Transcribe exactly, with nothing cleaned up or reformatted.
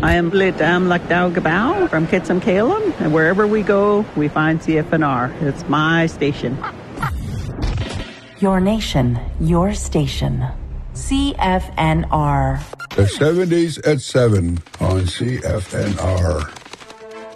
I am Lidam Lakdao Gabao from Kitsum Kalem, and wherever we go, we find C F N R. It's my station. Your nation, your station. C F N R. The seventies at seven on C F N R.